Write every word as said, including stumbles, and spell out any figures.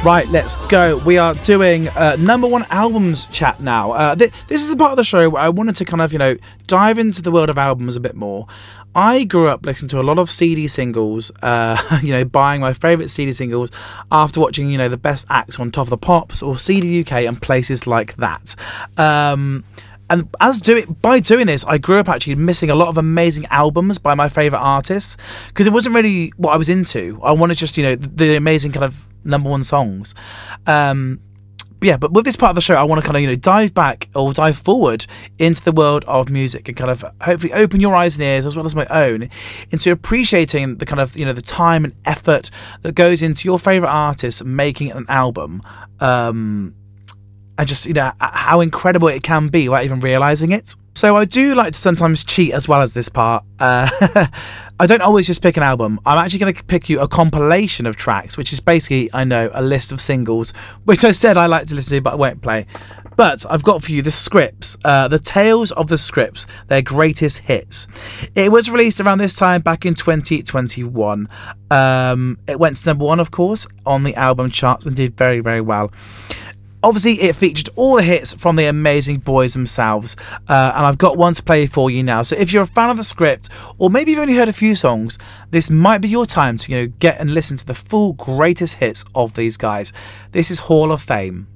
Right, let's go. We are doing uh, number one albums chat now. Uh, th- this is a part of the show where I wanted to kind of, you know, dive into the world of albums a bit more. I grew up listening to a lot of C D singles, uh, you know, buying my favourite C D singles after watching, you know, the best acts on Top of the Pops or C D U K and places like that. Um... And as doing by doing this, I grew up actually missing a lot of amazing albums by my favourite artists because it wasn't really what I was into. I wanted just, you know, the, the amazing kind of number one songs. Um, but yeah, but with this part of the show, I want to kind of, you know, dive back or dive forward into the world of music and kind of hopefully open your eyes and ears as well as my own into appreciating the kind of, you know, the time and effort that goes into your favourite artists making an album. Um, And just, you know, how incredible it can be without even realising it. So I do like to sometimes cheat as well as this part. Uh, I don't always just pick an album. I'm actually going to pick you a compilation of tracks, which is basically, I know, a list of singles, which I said I like to listen to, but I won't play. But I've got for you the Scripts, uh, the Tales of the Scripts, their greatest hits. It was released around this time back in twenty twenty-one. Um, it went to number one, of course, on the album charts and did very, very well. Obviously, it featured all the hits from the amazing boys themselves, uh, and I've got one to play for you now. So if you're a fan of the Script, or maybe you've only heard a few songs, this might be your time to, you know, get and listen to the full greatest hits of these guys. This is Hall of Fame.